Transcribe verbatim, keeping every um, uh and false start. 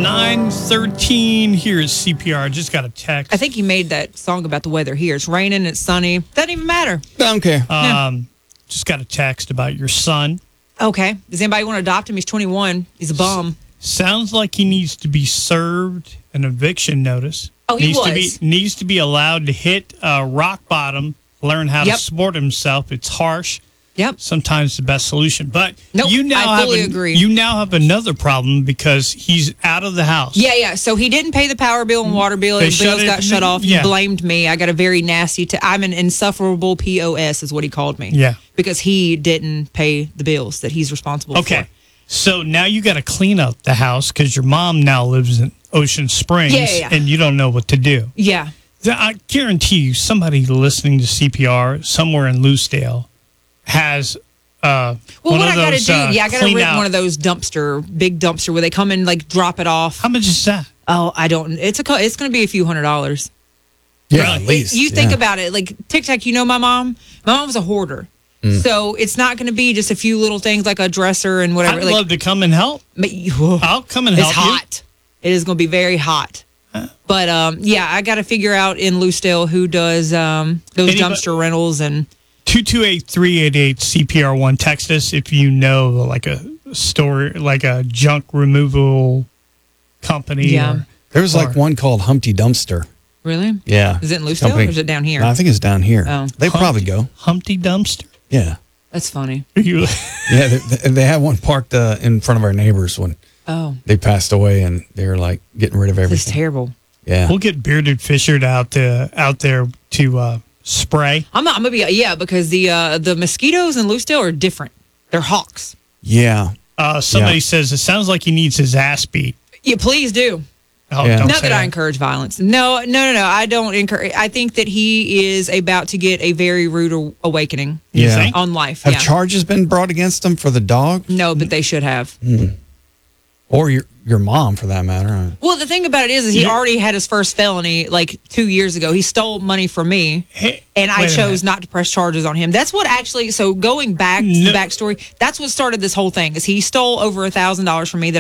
nine thirteen. Here is C P R. I just got a text. I think he made that song about the weather here. It's raining, it's sunny. Doesn't even matter. Don't care. Um, just got a text about your son. Okay. Does anybody want to adopt him? He's twenty-one. He's a bum. Sounds like he needs to be served an eviction notice. Oh, he needs was. To be, needs to be allowed to hit uh, rock bottom, learn how Yep. to support himself. It's harsh. Yep. Sometimes the best solution. But Nope, you now I fully have a, agree. You now have another problem because he's out of the house. Yeah, yeah. So he didn't pay the power bill and water bill. They His shut bills it- got shut off. yeah. He blamed me. I got a very nasty. T- I'm an insufferable P O S, is what he called me. Yeah. Because he didn't pay the bills that he's responsible Okay. for. So now you got to clean up the house because your mom now lives in Ocean Springs Yeah, yeah, yeah. and you don't know what to do. Yeah. I guarantee you somebody listening to C P R somewhere in Loosedale has uh, Well, one what of I got to those, do, uh, yeah, I got to clean rent out- one of those dumpster, big dumpster where they come and like drop it off. How much is that? Oh, I don't. It's a. co- It's going to be a few hundred dollars. Yeah, at least. You think yeah. about it, like Tic Tac. You know my mom. My mom was a hoarder, so it's not going to be just a few little things like a dresser and whatever. I'd like, love to come and help. but you- I'll come and it's help you. hot. It is going to be very hot. But um, yeah, I got to figure out in Loosedale who does um, those Anybody- dumpster rentals and. two two eight, three eight eight, C P R one. Text us if you know like a store, like a junk removal company. Yeah. Or, There was like or- one called Humpty Dumpster. Really? Yeah. Is it in Lucedale Company- or is it down here? No, I think it's down here. Oh. They probably go. Humpty Dumpster. Yeah. That's funny. You- Yeah, they, they had one parked uh, in front of our neighbors when Oh, they passed away, and they were like getting rid of this is everything. terrible. Yeah. We'll get Bearded Fisher out to out there to uh, spray. I'm, I'm gonna be yeah because the uh, the mosquitoes in Lucedale are different. They're hawks. Yeah. Uh, somebody Yeah. says it sounds like he needs his ass beat. Yeah, please do. Oh, Yeah. don't Not say that I encourage violence. No, no, no, no. I don't encourage. I think that he is about to get a very rude a- awakening You Yeah. think? on life. Have yeah. charges been brought against them for the dog? No, but they should have. Or your your mom, for that matter? Well, the thing about it is, is he Yeah. already had his first felony like two years ago. He stole money from me, Hey, and I wait a chose minute. not to press charges on him. That's what actually. So going back to No. the backstory, that's what started this whole thing. Is he stole over a thousand dollars from me that